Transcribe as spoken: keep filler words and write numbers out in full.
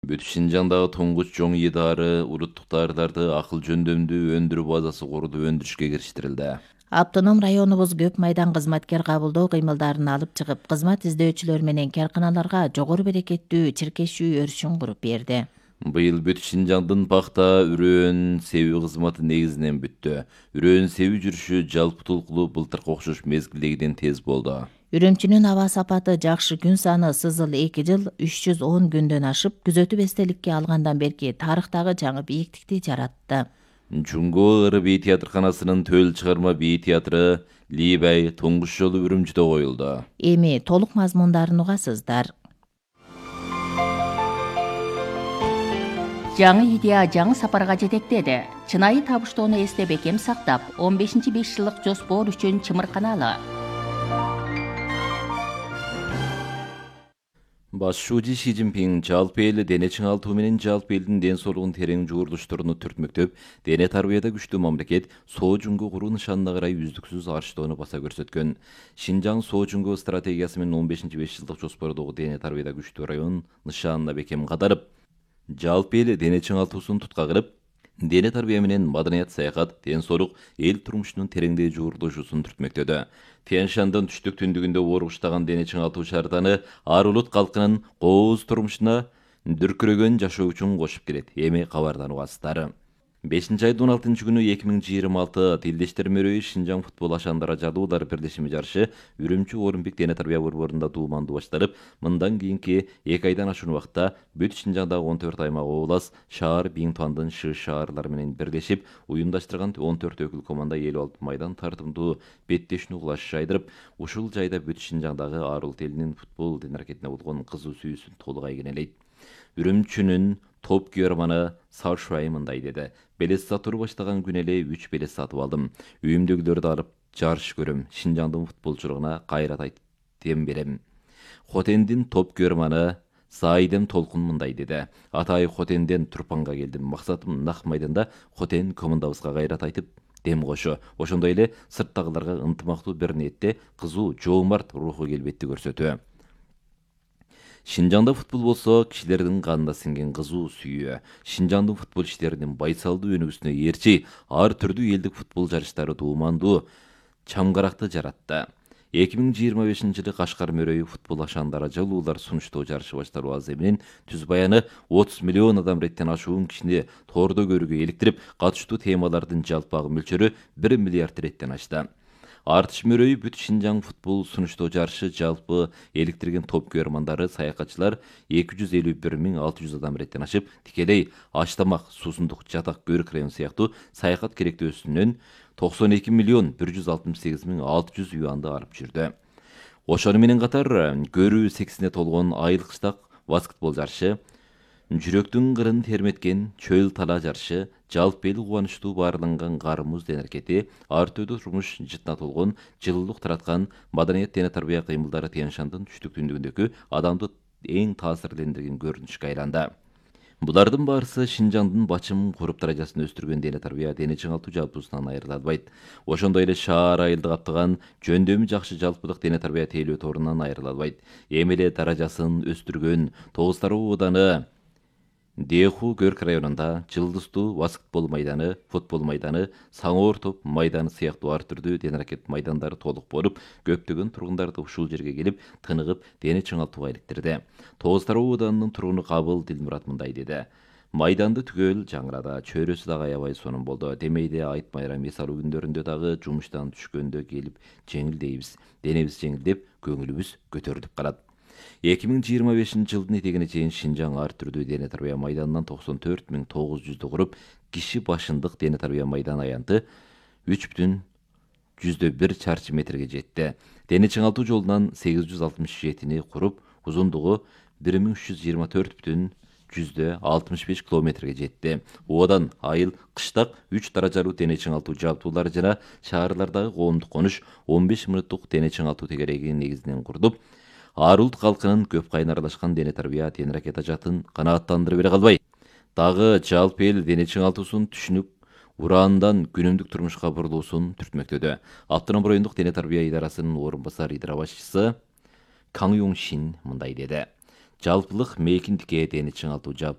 Бүт Шинжаңдагы туңгуч жоң идары улуттук дарыларды акыл жөндөмдүү өндүрүү базасы курууду өндүрүшкө кириштирилди. Автоном районубуз көп майдан кызматкер кабылдоо кыймылдарын алып чыгып, кызмат издөөчүлөр менен карканаларга жогору берекеттүү чиркешүү өрүшүн куруп берди. Быйыл бүт Шинжаңдын пахта үрөөн себүү кызматы негизинен бүттү. Үрөөн себүү жүрүшү жалпы тулкулуу былтыркы окшош мезгилдегиден тез болду. Үрөмчүнүн аба сапаты жакшы, күн саны сызыл эки жыл үч жүз он күндөн ашып, күзөтүп эстеликке алгандан берки тарыхтагы жаңы бийиктикти жаратты. Жунго ыры бий театрканасынын төл чыгарма бий театры Либай туңгуч жолу Үрүмчүдө коюлду. Эми толук мазмундарын угасыздар. Жаңы идея жаңы сапарга жетектеди. Чынайы табыштоону эсте бекем сактап, он бешинчи беш жылдык жоспор үчүн чымырканалы. Башчы Ши Цзиньпин жалпы эл дене чыңалтуу менен жалпы элдин ден соолугун терең жуурдуштурууну түртмөктөп, дене тарбияда күчтүү мамлекет Соо Жунго куруу нышанына карай үздүксүз арчтоону баса көрсөткөн. Шинжаң Соо Жунго стратегиясы менен он бешинчи беш жылдык жоспордогу дене тарбияда күчтүү район нышанына бекем кадарып, жалпы эл дене чыңалтуусун тутка кырып, дене тарбия менен маданият, саякат, ден соолук эл турмушунун тереңдей жуурдушуусун түртмөктөдө. Тянь-Шаньдын түштүк түндүгүндө оргуштаган дене чыңалтуу шаарданы ар улут калкынын кооз турмушуна дүркүрөгөн жашоо үчүн кошуп келет. Эми кабардан угасыздар. бешинчи айдын он алтынчы күнү эки миң жыйырма алты Тилдештер мөрөйү Шинжаң футбол ашандара жадуулар бирлешими жарышы Үрүмчү Орунбек дене тарбия борборунда дуумандуу башталып, мындан кийинки эки айдан ашуун убакта бүт Шинжаңдагы он төрт аймак, облас, шаар, Биңтуандын шы шаарлары менен бирлешип уюмдаштырган он төрт өкүл команда эл алып майдан тартымдуу беттешүүнү кулаш жайдырып, ушул жайда бүт Шинжаңдагы ар улут элинин футбол дене аракетине болгон кызуу сүйүүсүн толук айгинелейт. Үрүмчүнүн топ күйөрманы Саушуай мындай деди: Белес сатууну баштаган күнү эле үч белес сатып алдым. Үйүмдөгүлөрдү алып жарыш көрөм. Шинжаңдын футболчулугуна кайрат айтем берем. Хотендин топ күйөрманы Саидем Толкун мындай деди: Атай Хотенден Турпанга келдим. Максатым нак майданда Хотен командабызга кайрат айтып дем кошуу. Ошондой эле сырттагыларга ынтымактуу бир ниетте кызуу жоомарт руху келбетти көрсөтүү. Шинжаңда футбол болсо кишилердин канына сиңген кызуу сүйүү. Шинжаңдын футбол иштеринин байсалдуу өнүгүүсүнө ээрчи ар түрдүү элдик футбол жарыштары дуумандуу чамгаракты жаратты. эки миң жыйырма бешинчи жылы Кашкар мөрөйү футбол ашандара жылуулар сунуштоо жарышы башталуу азы менен түз баяны отуз миллион адам реттен ашуун кишини тордо көрүүгө иликтирип, катыштуу темалардын жалпагы мөлчөрү бир миллиард реттен ашты. Артыш мөрөйү бүт Шинжаң футбол сунуштоо жарышы жалпы эликтирген топ күйөрмандары, саякатчылар эки жүз элүү бир миң алты жүз адам реттен ашып, тикелей аш-тамак, суусундук, жатак, көрүк район сыяктуу саякат керектөөсүнөн токсон эки миллион бир жүз алтымыш сегиз миң алты жүз юанды алып жүрдү. Ошону менен катар көрүү сексине толгон айыл кыштак баскетбол жарышы, жүрөктүн кырын терметкен чөл тала жарышы, жалпы эл кубанычтуу баарланган кар муз дене аракети, ар түрдүү турмуш жытына толгон жылуулук тараткан маданият дене тарбия кыймылдары Тянь-Шаньдын түштүк түндүгүндөгү адамды эң таасирлендирген көрүнүшкө айланды. Булардын баарысы Шинжаңдын бачым куруп даражасын өстүргөн дене тарбия, дене чыңалтуу жалпысынан айырылбайт. Ошондой эле шаар айылды каптаган жөндөмү жакшы жалпылык дене тарбия тейлөө торунан айырылбайт. Эми эле даражасын өстүргөн Тогуз Тароо ооданы Деху Көрк районунда жылдыздуу баскетбол майданы, футбол майданы, саңоор топ майданы сыяктуу ар түрдүү дене аракет майдандары толук болуп, көптөгөн тургундарды ушул жерге келип, тыныгып, дене чыңалтууга иликтирди. Тогуз Тароо ооданынын тургуну Кабыл Дилмурат мындай деди: Майданды түгөл жаңырады, чөйрөсү дагы аябай сонун болду. Демейде айт майрам эс алуу күндөрүндө дагы жумуштан түшкөндө келип жеңилдейбиз. Денебиз жеңилдеп, көңүлүбүз көтөрүлүп калат. эки миң жыйырма бешинчи жылдын этегине чейин Шинжаң ар түрдүү дене тарбия майданынан токсон төрт миң тогуз жүздү куруп, киши башындык дене тарбия майдан аянты үч бүтүн жүздө бир чарчы метрге жетти. Дене чыңалтуу жолунан сегиз жүз алтымыш жетини куруп, узундугу бир миң үч жүз жыйырма төрт бүтүн жүздө алтымыш беш километрге жетти. Одан айыл, кыштак үч даражалуу дене чыңалтуу жабдуулары жана шаарлардагы коомдук конуш он беш мүнөттүк дене чыңалтуу тегерегин негизинен курдуп, ар улут калкынын көп кайын аралашкан дене тарбия, дене аракет ажатын канааттандырып бере калбай, дагы жалпы эл дене чыңалтуусун түшүнүп, ураандан күнүмдүк турмушка бурулуусун түртмөктөдө. Автоном райондук дене тарбия идарасынын орун басар идара башчысы Каң Юң Шин мындай деди: Жалпылык мейкиндикке дене чыңалтуу